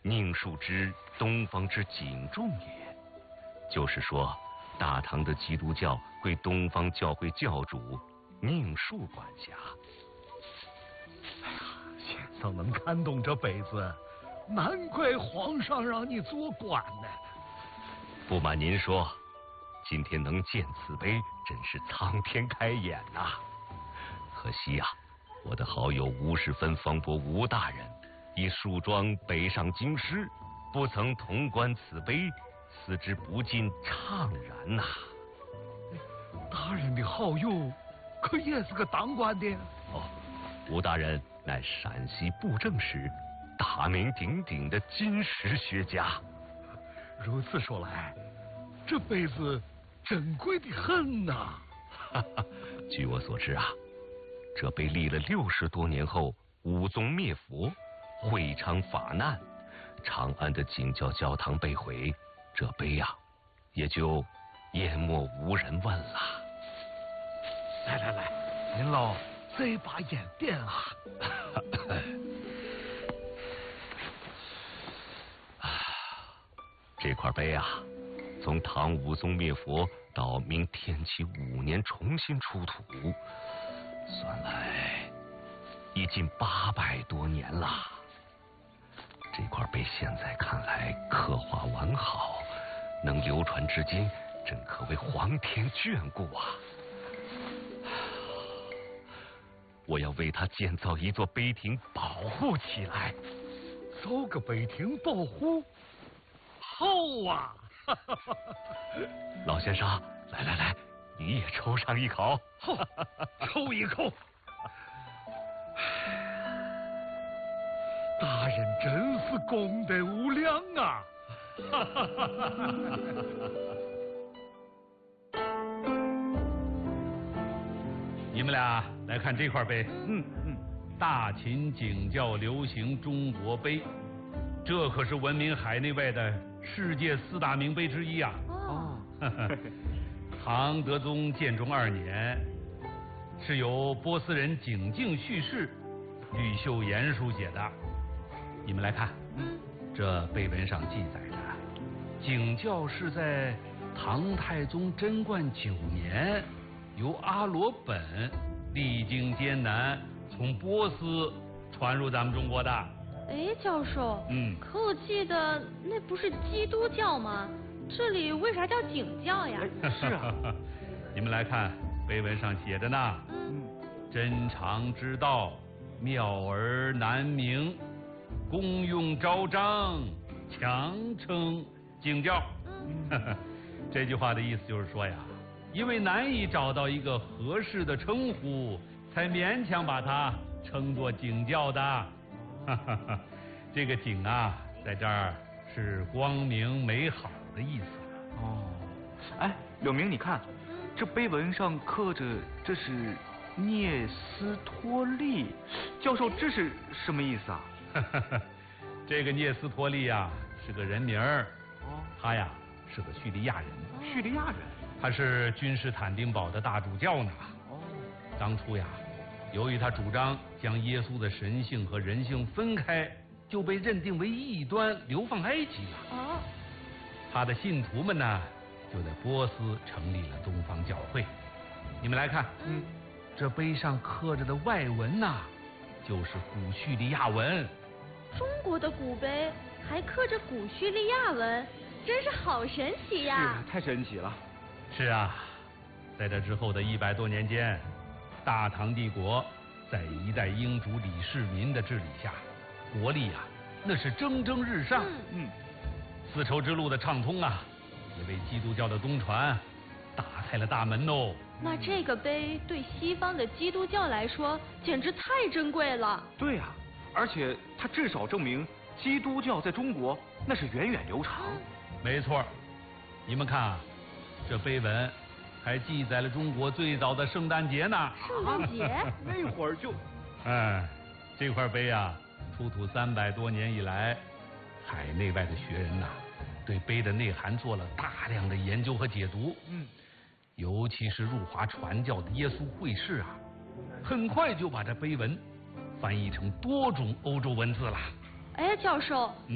宁树之东方之景重也。就是说，大唐的基督教归东方教会教主宁树管辖。 哎呀，先生能看懂这杯子，难怪皇上让你做官呢。 不瞒您说，今天能见此杯，真是苍天开眼呐！可惜呀，我的好友吴世芬、方伯吴大人已束装北上京师，不曾同观此杯，思之不尽怅然呐。 大人的好友可也是个当官的？ 哦，吴大人乃陕西布政使，大名鼎鼎的金石学家。 如此说来，这杯子珍贵的很呐。 据我所知啊，这杯立了60多年后，武宗灭佛，会昌法难，长安的景教教堂被毁，这杯呀，也就淹没无人问了。 来，您老这把烟点啊。 这块碑啊，从唐武宗灭佛到明天启5年重新出土，算来已经800多年了。这块碑现在看来刻画完好，能流传至今，真可谓皇天眷顾啊！我要为它建造一座碑亭，保护起来。 造个碑亭保护？好啊！ 老先生，来，你也抽上一口。 好，抽一口。大人真是功德无量啊！ 你们俩来看这块碑，大秦景教流行中国碑，这可是闻名海内外的世界4大名碑之一啊！唐德宗建中2年，是由波斯人景敬叙事，吕秀妍书写的。你们来看，这碑文上记载着，景教是在唐太宗贞观9年，由阿罗本历经艰难从波斯传入咱们中国的。 哎，教授，可我记得那不是基督教吗？这里为啥叫景教呀？ 是啊， 你们来看碑文上写着呢，真常之道，妙而难明，功用昭彰，强称景教。这句话的意思就是说呀，因为难以找到一个合适的称呼，才勉强把它称作景教的。这个景啊，在这儿是光明美好的意思。 哎，柳明，你看，这碑文上刻着这是聂斯托利，教授这是什么意思啊？ 这个聂斯托利呀，是个人名儿。他呀是个叙利亚人。 叙利亚人？ 他是君士坦丁堡的大主教呢。当初呀，由于他主张将耶稣的神性和人性分开，就被认定为异端，流放埃及了。他的信徒们呢，就在波斯成立了东方教会。你们来看，这碑上刻着的外文呐，就是古叙利亚文。 中国的古碑还刻着古叙利亚文，真是好神奇呀！ 是，太神奇了。 是啊，在这之后的100多年间，大唐帝国在一代英主李世民的治理下，国力啊那是蒸蒸日上。丝绸之路的畅通啊，也为基督教的东传打开了大门哦。 那这个碑对西方的基督教来说，简直太珍贵了。 对呀，而且它至少证明基督教在中国那是源远流长。 没错，你们看啊，这碑文还记载了中国最早的圣诞节呢。 圣诞节？ 那会儿就…… 这块碑啊，出土300多年以来，海内外的学人呐，对碑的内涵做了大量的研究和解读。尤其是入华传教的耶稣会士啊，很快就把这碑文翻译成多种欧洲文字了。 哎，教授，